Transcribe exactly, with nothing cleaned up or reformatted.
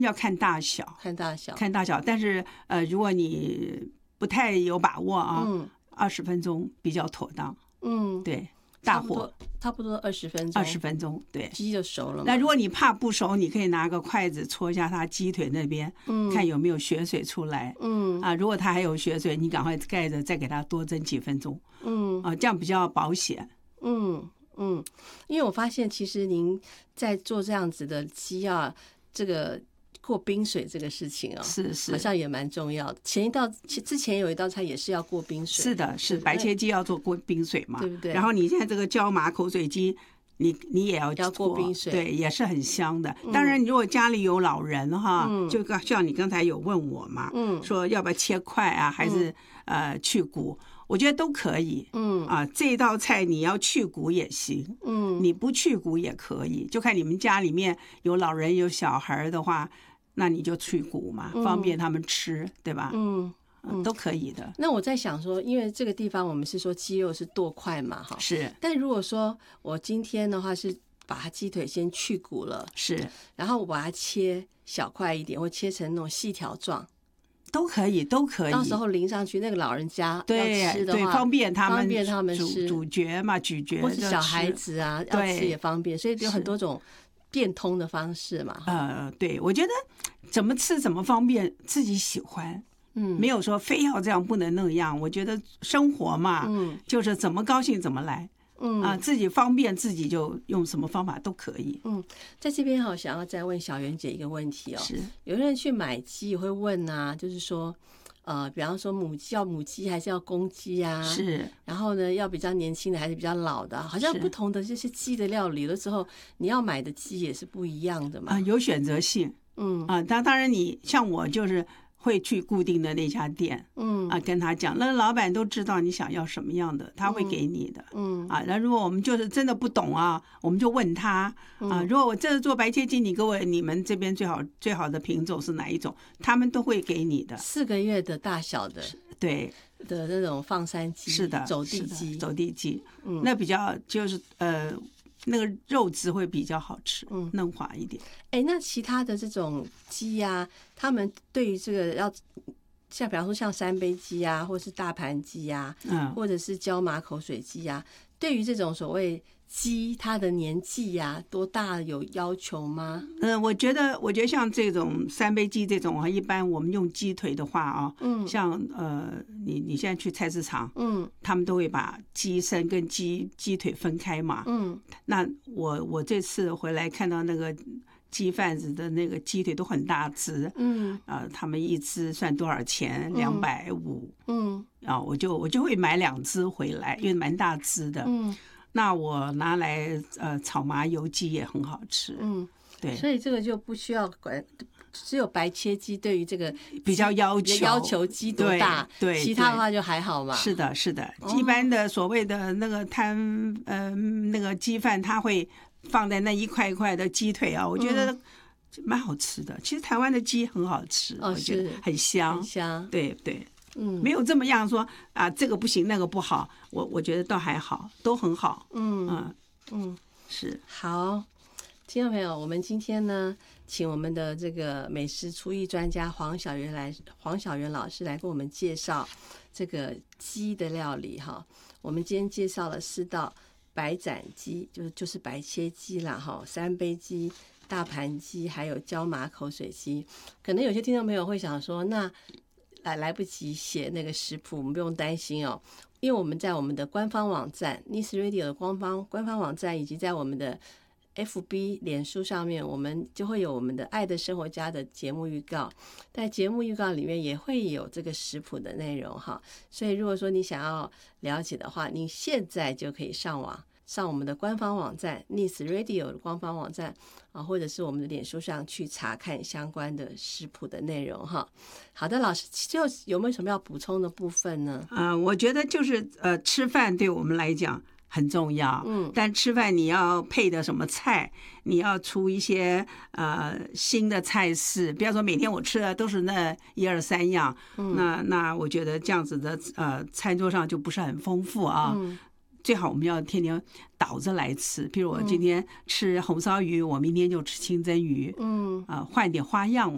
要看大小， 看大小， 看大小。但是呃，如果你不太有把握啊， 嗯， 二十分钟比较妥当。 嗯， 对，大火差不多二十分钟， 二十分钟，对， 鸡就熟了嘛。 那如果你怕不熟，你可以拿个筷子戳一下它鸡腿那边， 嗯， 看有没有血水出来。 嗯啊，如果它还有血水，你赶快盖着，再给它多蒸几分钟。 嗯啊，这样比较保险。 嗯嗯，因为我发现其实您在做这样子的鸡啊，这个过冰水这个事情啊， 是是， 好像也蛮重要的。前一道之前有一道菜也是要过冰水， 是的，是白切鸡要做过冰水嘛， 对不对？ 然后你现在这个椒麻口水鸡，你你也要要过冰水， 对，也是很香的。当然，如果家里有老人哈， 嗯、 就像你刚才有问我嘛， 嗯， 说要不要切块啊，还是、嗯、呃去骨？我觉得都可以， 嗯啊，这道菜你要去骨也行， 嗯， 你不去骨也可以，就看你们家里面有老人有小孩的话，那你就去骨嘛， 嗯、 方便他们吃，对吧？ 嗯。 嗯，都可以的。 那我在想说，因为这个地方我们是说鸡肉是剁块嘛，哈， 是。 但如果说我今天的话是把它鸡腿先去骨了， 是， 然后我把它切小块一点，或切成那种细条状， 都可以，都可以。 到时候淋上去，那个老人家要吃的话， 对，方便他们， 方便他们吃咀嚼嘛，咀嚼， 或是小孩子啊要吃也方便，所以有很多种变通的方式嘛。 呃，对，我觉得怎么吃怎么方便，自己喜欢。 嗯， 没有说非要这样不能那样，我觉得生活嘛， 嗯， 就是怎么高兴怎么来， 嗯啊，自己方便自己就用什么方法都可以。 嗯，在这边哈，想要再问小袁姐一个问题哦， 是有人去买鸡也会问啊，就是说，呃，比方说母鸡要母鸡还是要公鸡啊？ 是， 然后呢，要比较年轻的还是比较老的？好像不同的这些鸡的料理了之后，你要买的鸡也是不一样的嘛。 啊，有选择性， 嗯啊，当当然你像我就是会去固定的那家店， 嗯啊，跟他讲，那老板都知道你想要什么样的，他会给你的， 嗯啊，那如果我们就是真的不懂啊，我们就问他啊，如果我这做白切鸡，你给我你们这边最好最好的品种是哪一种，他们都会给你的。 四个月的大小的， 对的那种放山鸡， 是的， 走地鸡， 走地鸡， 嗯， 那比较就是呃。那个肉质会比较好吃，嗯，嫩滑一点。 哎，那其他的这种鸡啊，他们对于这个要像比方说像三杯鸡啊，或是大盘鸡啊，嗯，或者是椒麻口水鸡啊，对于这种所谓鸡，它的年纪呀、啊，多大有要求吗？ 嗯、呃，我觉得，我觉得像这种三杯鸡这种啊，一般我们用鸡腿的话啊，嗯，像呃，你你现在去菜市场，嗯，他们都会把鸡身跟鸡鸡腿分开嘛，嗯，那我我这次回来看到那个鸡贩子的那个鸡腿都很大只，嗯，啊、呃，他们一只算多少钱？两百五，嗯，啊，我就我就会买两只回来，因为蛮大只的，嗯。那我拿来呃炒麻油鸡也很好吃，嗯，对， 所以这个就不需要管，只有白切鸡对于这个比较要求要求鸡多大， 对，对其他的话就还好嘛。 是的，是的，哦、一般的所谓的那个摊呃那个鸡饭，他会放在那一块一块的鸡腿啊，我觉得蛮好吃的。嗯、其实台湾的鸡很好吃， 哦， 我觉得很香， 很香， 对对。 嗯， 没有这么样说啊，这个不行，那个不好。我我觉得倒还好，都很好。 嗯嗯嗯， 是好，听众朋友，我们今天呢，请我们的这个美食厨艺专家黄小袁来，黄小袁老师来给我们介绍这个鸡的料理哈。我们今天介绍了四道白斩鸡，就是就是白切鸡啦哈，三杯鸡、大盘鸡，还有椒麻口水鸡。可能有些听众朋友会想说，那来来不及写那个食谱，我们不用担心哦，因为我们在我们的官方网站 Nice Radio 的官方官方网站，以及在我们的 F B 脸书上面，我们就会有我们的爱的生活家的节目预告，在节目预告里面也会有这个食谱的内容哈。所以如果说你想要了解的话，你现在就可以上网。上我们的官方网站 Nice Radio 的官方网站啊，或者是我们的脸书上去查看相关的食谱的内容哈。好的，老师，就有没有什么要补充的部分呢？ 啊、呃，我觉得就是呃，吃饭对我们来讲很重要，嗯，但吃饭你要配的什么菜，你要出一些呃新的菜式，不要说每天我吃的都是那一二三样，嗯、那那我觉得这样子的呃餐桌上就不是很丰富啊。嗯，最好我们要天天倒着来吃，譬如我今天吃红烧鱼，我明天就吃清蒸鱼，嗯，啊、呃，换点花样嘛。